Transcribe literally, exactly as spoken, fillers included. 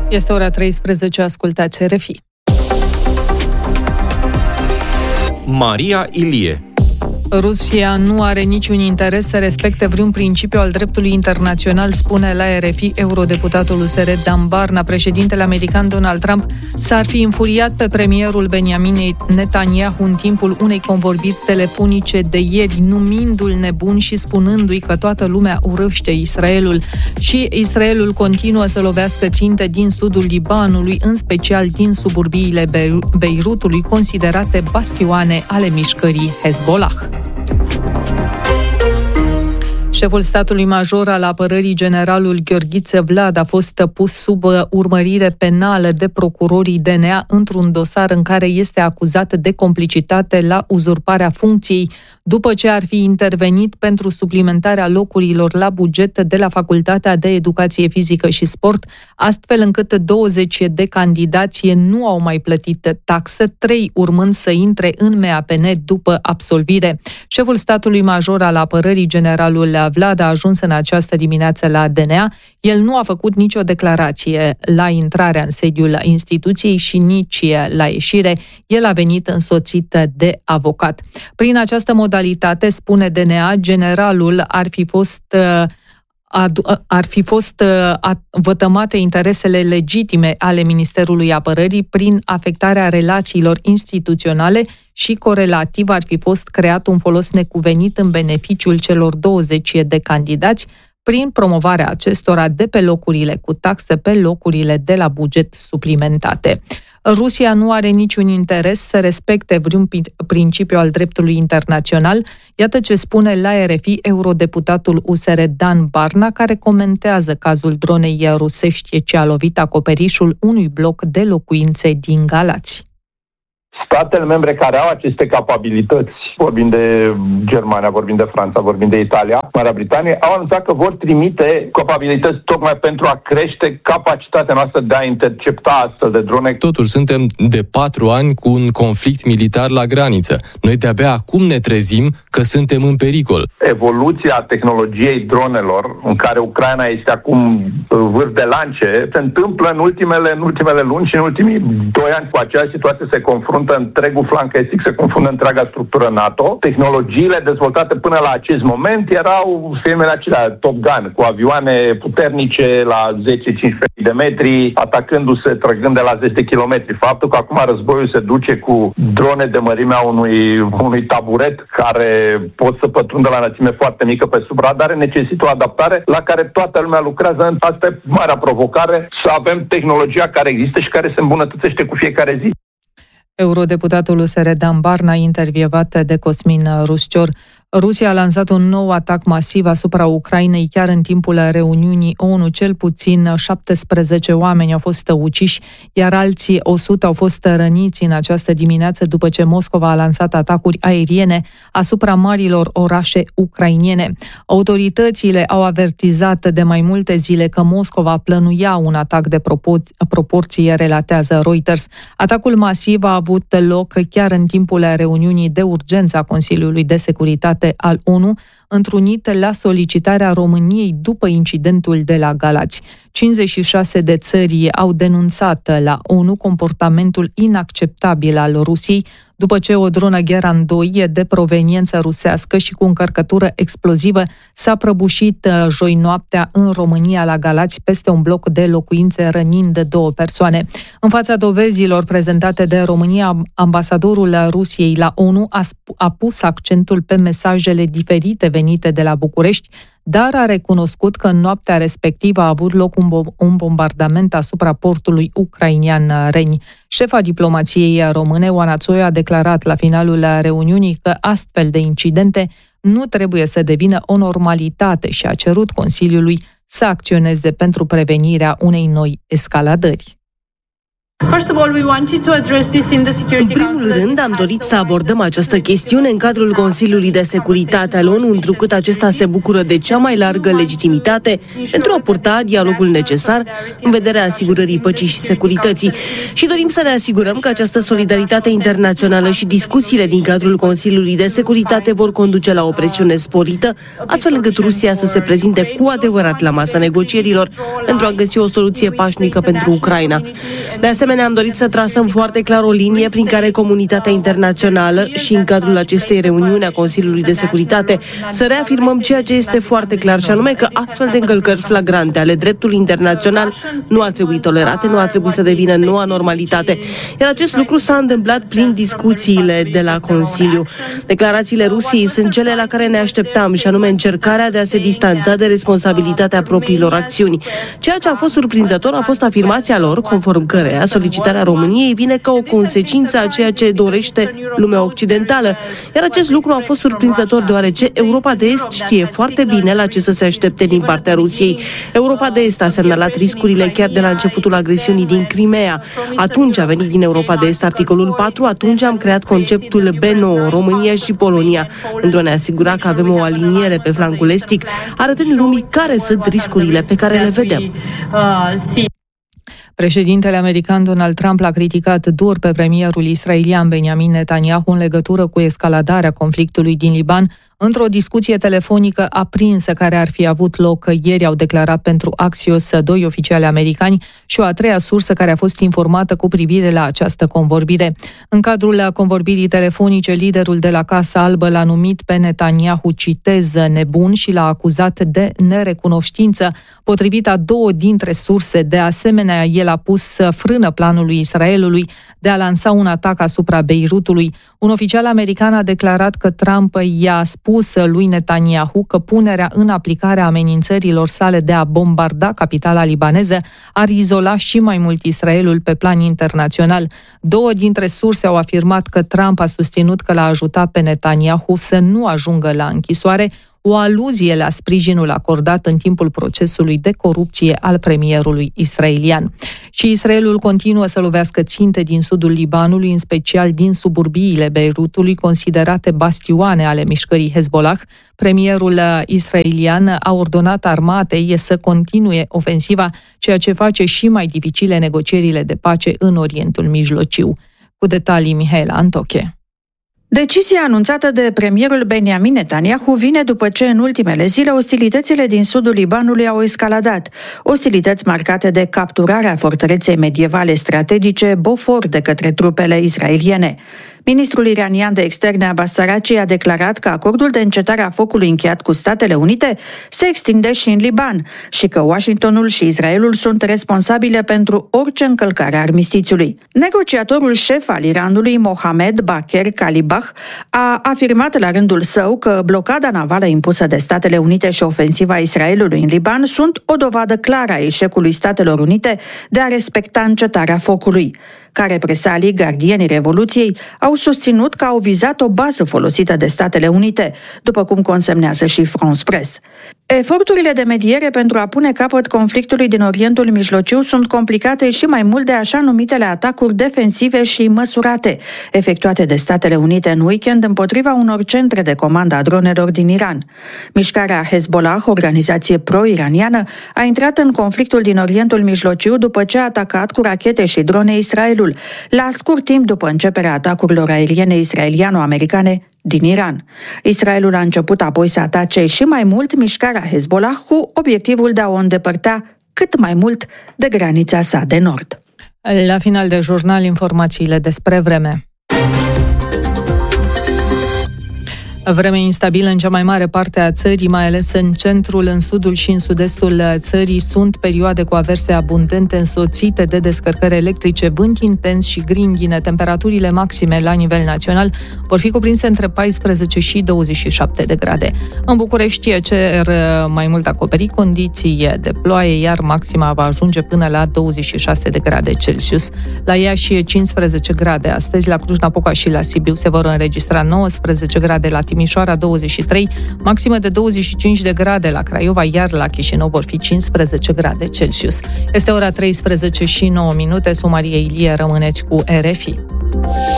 Este ora treisprezece, ascultați R F I. Maria Ilie. Rusia nu are niciun interes să respecte vreun principiu al dreptului internațional, spune la R F I eurodeputatul U S R Dan Barna. Președintele american Donald Trump s-ar fi înfuriat pe premierul Benjamin Netanyahu în timpul unei convorbiri telefonice de ieri, numindu-l nebun și spunându-i că toată lumea urăște Israelul. Și Israelul continuă să lovească ținte din sudul Libanului, în special din suburbiile Beirutului, considerate bastioane ale mișcării Hezbollah. Șeful statului major al apărării, generalul Gheorghiță Vlad, a fost pus sub urmărire penală de procurorii D N A într-un dosar în care este acuzat de complicitate la uzurparea funcției, după ce ar fi intervenit pentru suplimentarea locurilor la buget de la Facultatea de Educație Fizică și Sport, astfel încât douăzeci de candidați nu au mai plătit taxă, trei urmând să intre în M A P N după absolvire. Șeful statului major al apărării, generalul Vlad, a ajuns în această dimineață la D N A. El nu a făcut nicio declarație la intrarea în sediul instituției și nici la ieșire. El a venit însoțit de avocat. Prin această modalitate, spune D N A, generalul ar fi fost ar fi fost vătămate interesele legitime ale Ministerului Apărării prin afectarea relațiilor instituționale și corelativ ar fi fost creat un folos necuvenit în beneficiul celor douăzeci de candidați prin promovarea acestora de pe locurile cu taxe pe locurile de la buget suplimentate. Rusia nu are niciun interes să respecte vreun principiu al dreptului internațional. Iată ce spune la R F I eurodeputatul U S R Dan Barna, care comentează cazul dronei rusești ce a lovit acoperișul unui bloc de locuințe din Galați. Statele membre care au aceste capabilități, vorbim de Germania, vorbim de Franța, vorbim de Italia, Marea Britanie, au anunțat că vor trimite capabilități tocmai pentru a crește capacitatea noastră de a intercepta astfel de drone. Totuși, suntem de patru ani cu un conflict militar la graniță. Noi de-abia acum ne trezim că suntem în pericol. Evoluția tehnologiei dronelor, în care Ucraina este acum vârf de lance, se întâmplă în ultimele, în ultimele luni și în ultimii doi ani cu aceeași situație se confruntă întregul flanc estic, se confundă întreaga structură NATO. Tehnologiile dezvoltate până la acest moment erau firmele acelea Top Gun, cu avioane puternice la zece cincisprezece de metri, atacându-se, trăgând de la zece kilometri. Faptul că acum războiul se duce cu drone de mărimea unui, unui taburet care pot să pătrundă la înălțime foarte mică pe sub radare, necesită o adaptare la care toată lumea lucrează. Asta e marea provocare, să avem tehnologia care există și care se îmbunătățește cu fiecare zi. Eurodeputatul U S R Dan Barna, intervievat de Cosmin Ruscior. Rusia a lansat un nou atac masiv asupra Ucrainei chiar în timpul reuniunii O N U. Cel puțin șaptesprezece oameni au fost uciși, iar alții o sută au fost răniți în această dimineață după ce Moscova a lansat atacuri aeriene asupra marilor orașe ucrainene. Autoritățile au avertizat de mai multe zile că Moscova plănuia un atac de propor- proporție, relatează Reuters. Atacul masiv a avut loc chiar în timpul reuniunii de urgență a Consiliului de Securitate al O N U, întrunit la solicitarea României după incidentul de la Galați. cincizeci și șase de țări au denunțat la O N U comportamentul inacceptabil al Rusiei după ce o dronă Geran doi de proveniență rusească și cu încărcătură explozivă s-a prăbușit joi noaptea în România la Galați peste un bloc de locuințe, rănind două persoane. În fața dovezilor prezentate de România, ambasadorul Rusiei la O N U a, sp- a pus accentul pe mesajele diferite venite de la București, dar a recunoscut că în noaptea respectivă a avut loc un, bo- un bombardament asupra portului ucrainian Reni. Șefa diplomației române, Oana Țoiu, a declarat la finalul reuniunii că astfel de incidente nu trebuie să devină o normalitate și a cerut Consiliului să acționeze pentru prevenirea unei noi escaladări. În primul rând, am dorit să abordăm această chestiune în cadrul Consiliului de Securitate al O N U, întrucât acesta se bucură de cea mai largă legitimitate pentru a purta dialogul necesar în vederea asigurării păcii și securității. Și dorim să ne asigurăm că această solidaritate internațională și discuțiile din cadrul Consiliului de Securitate vor conduce la o presiune sporită, astfel încât Rusia să se prezinte cu adevărat la masa negocierilor pentru a găsi o soluție pașnică pentru Ucraina. De asemenea, am dorit să trasăm foarte clar o linie prin care comunitatea internațională și în cadrul acestei reuniuni a Consiliului de Securitate să reafirmăm ceea ce este foarte clar, și anume că astfel de încălcări flagrante ale dreptului internațional nu ar trebui tolerate, nu ar trebui să devină noua normalitate. Iar acest lucru s-a întâmplat prin discuțiile de la Consiliu. Declarațiile Rusiei sunt cele la care ne așteptam, și anume încercarea de a se distanța de responsabilitatea propriilor acțiuni. Ceea ce a fost surprinzător a fost afirmația lor, conform căreia solicitarea României vine ca o consecință a ceea ce dorește lumea occidentală. Iar acest lucru a fost surprinzător deoarece Europa de Est știe foarte bine la ce să se aștepte din partea Rusiei. Europa de Est a semnalat riscurile chiar de la începutul agresiunii din Crimea. Atunci a venit din Europa de Est articolul patru, atunci am creat conceptul B nouă, România și Polonia, pentru a ne asigura că avem o aliniere pe flancul estic, arătând lumii care sunt riscurile pe care le vedem. Președintele american Donald Trump l-a criticat dur pe premierul israelian Benjamin Netanyahu în legătură cu escaladarea conflictului din Liban, într-o discuție telefonică aprinsă care ar fi avut loc ieri, au declarat pentru Axios doi oficiali americani și o a treia sursă care a fost informată cu privire la această convorbire. În cadrul convorbirii telefonice, liderul de la Casa Albă l-a numit pe Netanyahu, citez, nebun și l-a acuzat de nerecunoștință. Potrivit a două dintre surse, de asemenea, el a pus frână planului Israelului de a lansa un atac asupra Beirutului. Un oficial american a declarat că Trump i-a spus lui Netanyahu că punerea în aplicare a amenințărilor sale de a bombarda capitala libaneză ar izola și mai mult Israelul pe plan internațional. Două dintre surse au afirmat că Trump a susținut că l-a ajutat pe Netanyahu să nu ajungă la închisoare, o aluzie la sprijinul acordat în timpul procesului de corupție al premierului israelian. Și Israelul continuă să lovească ținte din sudul Libanului, în special din suburbiile Beirutului, considerate bastioane ale mișcării Hezbollah. Premierul israelian a ordonat armatei să continue ofensiva, ceea ce face și mai dificile negocierile de pace în Orientul Mijlociu. Cu detalii, Mihaela Antoche. Decizia anunțată de premierul Benjamin Netanyahu vine după ce în ultimele zile ostilitățile din sudul Libanului au escaladat, ostilități marcate de capturarea fortăreței medievale strategice Bofor de către trupele israeliene. Ministrul iranian de externe Abbas Araghchi a declarat că acordul de încetare a focului încheiat cu Statele Unite se extinde și în Liban și că Washingtonul și Israelul sunt responsabile pentru orice încălcare a armistițiului. Negociatorul șef al Iranului, Mohamed Baker Kalibah, a afirmat la rândul său că blocada navală impusă de Statele Unite și ofensiva Israelului în Liban sunt o dovadă clară a eșecului Statelor Unite de a respecta încetarea focului. Ca represalii, gardienii Revoluției au susținut că au vizat o bază folosită de Statele Unite, după cum consemnează și France Press. Eforturile de mediere pentru a pune capăt conflictului din Orientul Mijlociu sunt complicate și mai mult de așa numitele atacuri defensive și măsurate, efectuate de Statele Unite în weekend împotriva unor centre de comandă a dronelor din Iran. Mișcarea Hezbollah, organizație pro-iraniană, a intrat în conflictul din Orientul Mijlociu după ce a atacat cu rachete și drone Israelul, la scurt timp după începerea atacurilor aeriene israeliano-americane din Iran. Israelul a început apoi să atace și mai mult mișcarea Hezbollah cu obiectivul de a o îndepărta cât mai mult de granița sa de nord. La final de jurnal, informațiile despre vreme. Vreme instabilă în cea mai mare parte a țării, mai ales în centrul, în sudul și în sud-estul țării. Sunt perioade cu averse abundente însoțite de descărcări electrice, vânt intens și grindine. Temperaturile maxime la nivel național vor fi cuprinse între paisprezece și douăzeci și șapte de grade. În București cer mai mult acoperit, condiții de ploaie, iar maxima va ajunge până la douăzeci și șase de grade Celsius. La Iași cincisprezece grade astăzi, la Cluj-Napoca și la Sibiu se vor înregistra nouăsprezece grade, la Timișoara Timișoara douăzeci și trei, maximă de douăzeci și cinci de grade la Craiova, iar la Chișinău vor fi cincisprezece grade Celsius. Este ora treisprezece și nouă minute, sunt Maria Ilie, rămâneți cu R F I.